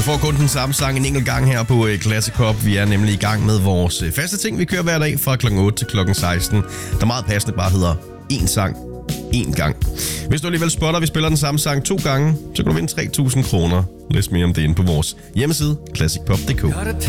får kun den samme sang en enkelt gang her på Classic Pop. Vi er nemlig i gang med vores faste ting, vi kører hver dag fra kl. 8 til kl. 16. Der meget passende bare hedder én sang, én gang. Hvis du alligevel spotter, vi spiller den samme sang 2 gange, så kan du vinde 3.000 kroner. Læs mere om det inde på vores hjemmeside, classicpop.dk.